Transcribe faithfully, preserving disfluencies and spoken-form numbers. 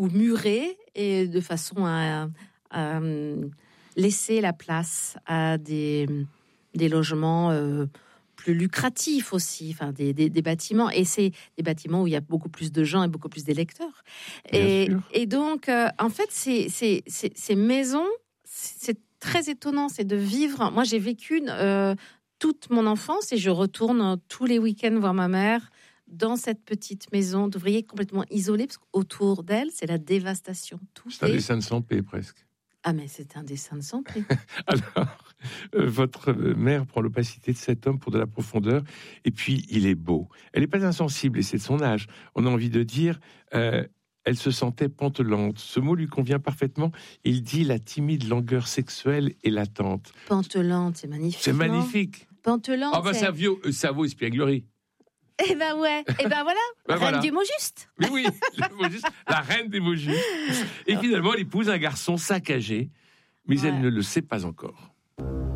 ou murés, et de façon à, à laisser la place à des, des logements euh, plus lucratifs aussi, enfin des, des, des bâtiments, et c'est des bâtiments où il y a beaucoup plus de gens et beaucoup plus d'électeurs. Et, et donc, euh, en fait, c'est, c'est, c'est, ces maisons, c'est très étonnant, c'est de vivre. Moi, j'ai vécu euh, toute mon enfance et je retourne tous les week-ends voir ma mère dans cette petite maison d'ouvriers complètement isolée, parce qu'autour d'elle, c'est la dévastation. Tout c'est est... un dessin de sans paix, presque. Ah, mais c'est un dessin de sans paix. Alors, euh, votre mère prend l'opacité de cet homme pour de la profondeur, et puis il est beau. Elle n'est pas insensible, et c'est de son âge. On a envie de dire, euh, elle se sentait pantelante. Ce mot lui convient parfaitement. Il dit la timide langueur sexuelle et latente. Pantelante, c'est magnifique. C'est magnifique. Pantelante. Ah, bah, ça vaut, ça vaut espièglerie. Eh ben ouais, eh ben voilà, ben reine voilà. du mot juste. Oui, oui, le mot juste, la reine des mots justes. Et finalement, elle épouse un garçon saccagé, mais ouais. elle ne le sait pas encore.